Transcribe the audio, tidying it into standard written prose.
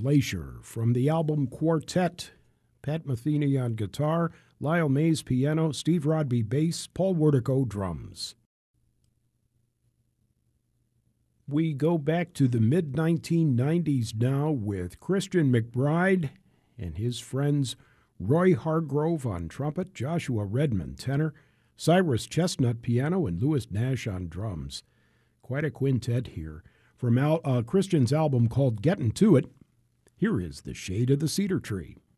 Glacier from the album Quartet. Pat Metheny on guitar, Lyle Mays piano, Steve Rodby bass, Paul Wertico drums. We go back to the mid-1990s now with Christian McBride and his friends Roy Hargrove on trumpet, Joshua Redman tenor, Cyrus Chestnut piano, and Louis Nash on drums. Quite a quintet here. From Christian's album called Gettin' To It, here is The Shade of the Cedar Tree.